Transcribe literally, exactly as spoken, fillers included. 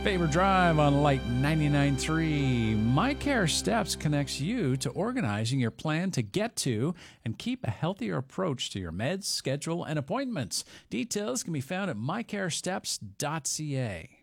Favor Drive on Light ninety-nine point three. MyCare Steps connects you to organizing your plan to get to and keep a healthier approach to your meds, schedule, and appointments. Details can be found at my care steps dot c a.